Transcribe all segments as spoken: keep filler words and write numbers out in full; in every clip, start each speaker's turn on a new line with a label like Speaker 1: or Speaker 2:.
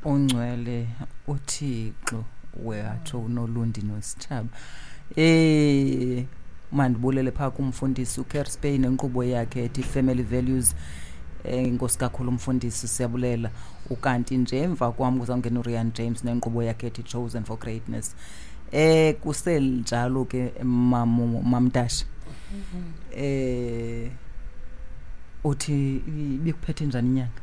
Speaker 1: ongcwele uThixo weatsho uNolundi noSithaba. Eh mandibulele pha kumfundisi uCare Spain enkqubo yakhe ethi Family Values. Eh inkosi kakhulu umfundisi siyabulela. Ukanti nje emva kwami kuzawungena uRian James nenkqubo yakhe ethi Chosen for Greatness. Eh kusel njalo ke mamu mamntashi. Eh uthi bikuphethe njani inyanga?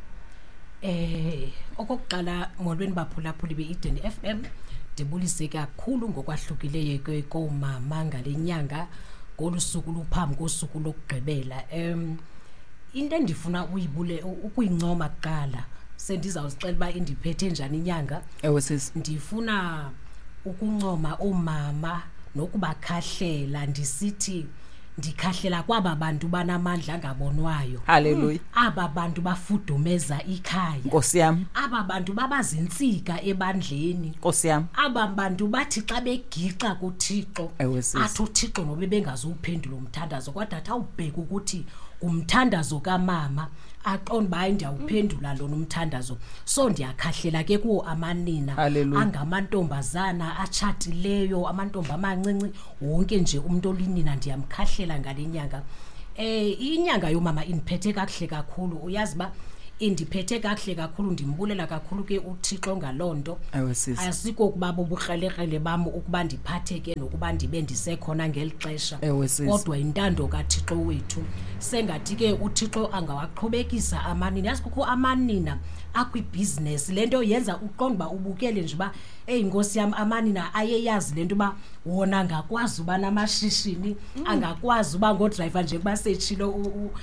Speaker 2: Eh okokuqala molweni baphulaphuli beEden F M dibulise kakhulu ngokwahlukileyo ke komama ngalenyanga ngolusuku luphambi kosuku lokugqibela. Em into endifuna uyibule ukuyincoma kuqala sendizawuzicela ba indiphethe njani inyanga.
Speaker 1: Ewe sis.
Speaker 2: Ndifuna ukuncoma omama nokubakhahlela ndisithi ndikhahlela kwaba bantu banamandla ngabonwayo.
Speaker 1: Haleluya.
Speaker 2: Aba bantu bafudumeza ikhaya.
Speaker 1: Nkosi yami.
Speaker 2: Aba bantu babazintsika ebandleni.
Speaker 1: Nkosi yami.
Speaker 2: Aba bantu bathi xa begixa kuThixo athi uThixo nobe bengazuphendula umthandazo kodwa athi awubheka ukuthi umthandazo kaMama aqonda bayi ndiyawuphendula lona umthandazo. So ndiyakhahlela ke kuwo amanina angamantombazana achatileyo amantomba amancinci wonke nje umuntu olinina ndiyamkhahlela ngalenyanga. Eh inyanga yomama indiphethe kakuhle kakhulu uyazi ba indiphethe kakuhle kakhulu ndimbulela kakhulu ke uThixo ngalonto. Asiko kuba bobukrelekrele bami ukuba ndiphatheke nokuba ndibe ndisekhona ngelixesha kodwa intando kaThixo wethu sengathi ke uThixo angawaqhubekisa amanina. Yazi kukho amanina akwibusiness lento yenza uqonda ba ubukele nje ba hey Nkosi yami amanina ayeyazi lento ba wona ngakwazi uba namashishini angakwazi uba ngodriver nje kuba setshilo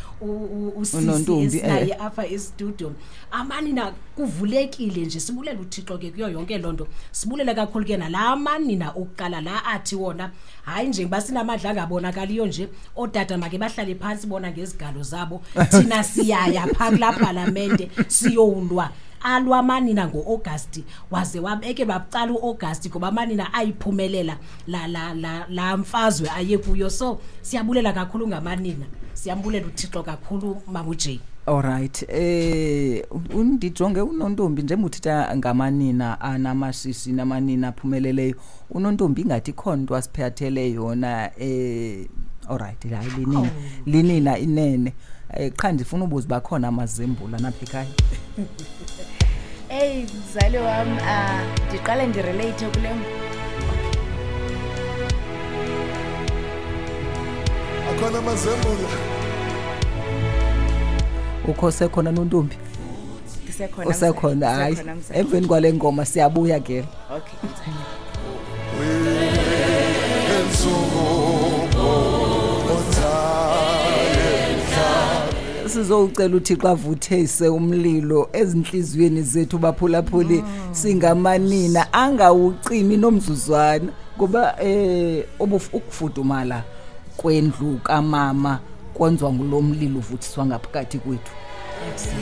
Speaker 2: usisi esinaye apha estudio. Amanina kuvulekile nje sibulela uThixo ke kuyo yonke lonto. Sibulela kakhulu ke nala amanina okuqala la athi wona hayi nje basinamadla ngabonakaliyo nje odada make bahlale phansi bona ngezigalo zabo thina siyaya pha kula parliament siyowulwa. Alwa amanina ngoAugust waze wabeke baqala uAugust ngoba amanina ayiphumelela la la la la mfazwe aye kuyo. So siyabulela kakhulu ngamanina. Siyambulela uThixo kakhulu Mama J.
Speaker 1: All right. Eh undijonge uNontombi nje muthitha ngamanina anamashishini namanina aphumeleleyo. uNontombi ngathi khonto asiphathele yona eh all right hayi linina oh. linina inene eh qha ndifuna ubuza bakhona amazimbula napha ekhaya.
Speaker 3: Hey mzali wami ah ndiqala ndirelate kule
Speaker 4: akhona amazimbula.
Speaker 1: Ukho sekhona noNtombi?
Speaker 3: Ndisekhona.
Speaker 1: Usekhona hayi. Emveni kwale ngoma siyabuya ke.
Speaker 3: Okay.
Speaker 1: Sizocela uThixo avuthese umlilo ezinhliziyweni zethu baphulaphuli singamanina angawucimi nomzuzwana kuba eh ukufudumala kwendlu kaMama kwenziwa ngulomlilo uvuthiswa ngaphakathi kwethu.